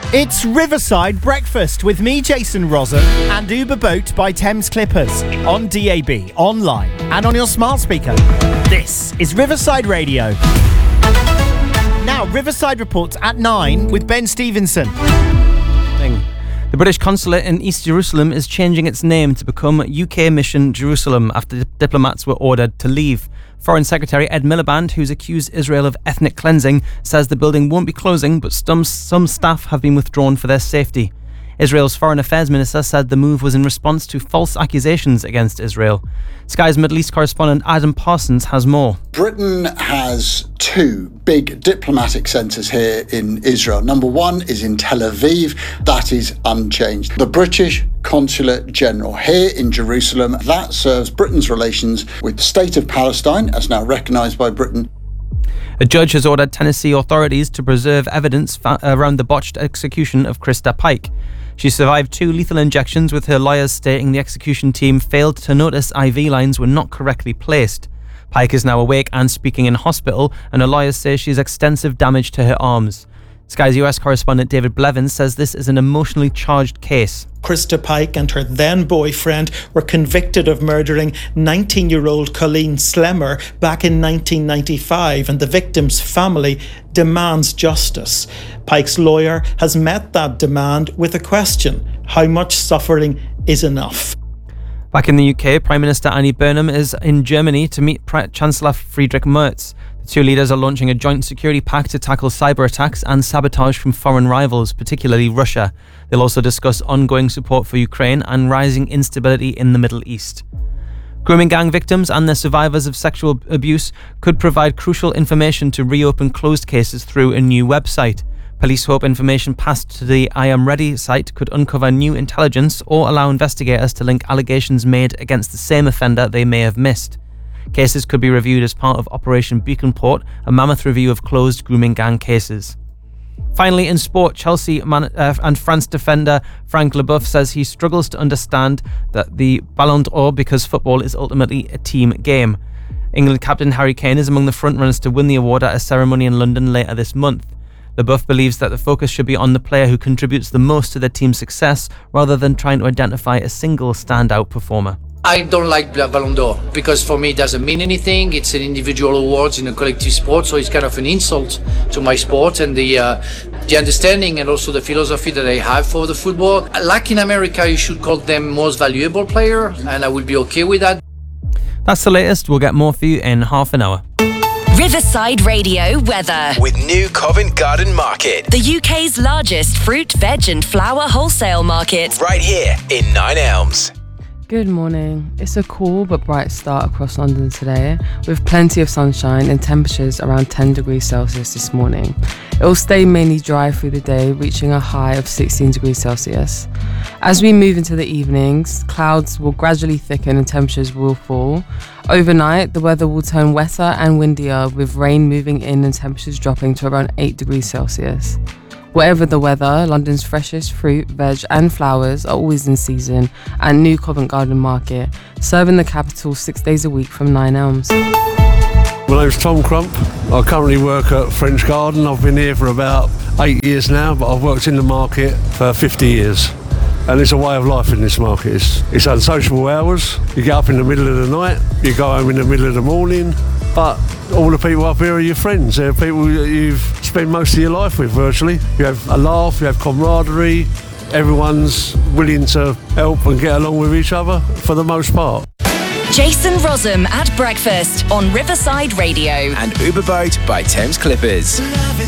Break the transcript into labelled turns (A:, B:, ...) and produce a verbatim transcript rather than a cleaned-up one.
A: It's Riverside Breakfast with me, Jason Rossum, and Uber Boat by Thames Clippers on D A B, online and on your smart speaker. This is Riverside Radio. Now, Riverside Reports at nine with Ben Stevenson.
B: The British consulate in East Jerusalem is changing its name to become U K Mission Jerusalem after diplomats were ordered to leave. Foreign Secretary Ed Miliband, who's accused Israel of ethnic cleansing, says the building won't be closing, but some, some staff have been withdrawn for their safety. Israel's Foreign Affairs Minister said the move was in response to false accusations against Israel. Sky's Middle East correspondent Adam Parsons has more.
C: Britain has two big diplomatic centres here in Israel. Number one is in Tel Aviv. That is unchanged. The British Consulate General here in Jerusalem, that serves Britain's relations with the State of Palestine, as now recognised by Britain.
B: A judge has ordered Tennessee authorities to preserve evidence fa- around the botched execution of Krista Pike. She survived two lethal injections, with her lawyers stating the execution team failed to notice I V lines were not correctly placed. Pike is now awake and speaking in hospital, and her lawyers say she has extensive damage to her arms. Sky's U S correspondent David Blevins says this is an emotionally charged case.
D: Krista Pike and her then boyfriend were convicted of murdering nineteen-year-old Colleen Slemmer back in nineteen ninety-five, and the victim's family demands justice. Pike's lawyer has met that demand with a question: how much suffering is enough?
B: Back in the U K, Prime Minister Annie Burnham is in Germany to meet Chancellor Friedrich Merz. The two leaders are launching a joint security pact to tackle cyber attacks and sabotage from foreign rivals, particularly Russia. They'll also discuss ongoing support for Ukraine and rising instability in the Middle East. Grooming gang victims and their survivors of sexual abuse could provide crucial information to reopen closed cases through a new website. Police hope information passed to the I Am Ready site could uncover new intelligence or allow investigators to link allegations made against the same offender they may have missed. Cases could be reviewed as part of Operation Beaconport, a mammoth review of closed grooming gang cases. Finally, in sport, Chelsea man, uh, and France defender Frank Leboeuf says he struggles to understand that the Ballon d'Or because football is ultimately a team game. England captain Harry Kane is among the frontrunners to win the award at a ceremony in London later this month. Leboeuf believes that the focus should be on the player who contributes the most to their team's success, rather than trying to identify a single standout performer.
E: I don't like Ballon d'Or because for me it doesn't mean anything. It's an individual award in a collective sport, so it's kind of an insult to my sport and the uh, the understanding and also the philosophy that I have for the football. Like in America, you should call them most valuable player, and I would be okay with that.
B: That's the latest. We'll get more for you in half an hour.
F: Riverside Radio weather.
G: With New Covent Garden Market,
F: the U K's largest fruit, veg and flower wholesale market.
G: Right here in Nine Elms.
H: Good morning. It's a cool but bright start across London today, with plenty of sunshine and temperatures around ten degrees Celsius this morning. It will stay mainly dry through the day, reaching a high of sixteen degrees Celsius. As we move into the evenings, clouds will gradually thicken and temperatures will fall. Overnight, the weather will turn wetter and windier, with rain moving in and temperatures dropping to around eight degrees Celsius. Whatever the weather, London's freshest fruit, veg and flowers are always in season at New Covent Garden Market, serving the capital six days a week from Nine Elms.
I: My name's Tom Crump. I currently work at French Garden. I've been here for about eight years now, but I've worked in the market for fifty years. And it's a way of life in this market. It's, it's unsociable hours. You get up in the middle of the night, you go home in the middle of the morning, but all the people up here are your friends. They're people that you've spent most of your life with virtually. You have a laugh, you have camaraderie, everyone's willing to help and get along with each other for the most part.
F: Jason Rossum at breakfast on Riverside Radio.
G: And Uber Boat by Thames Clippers.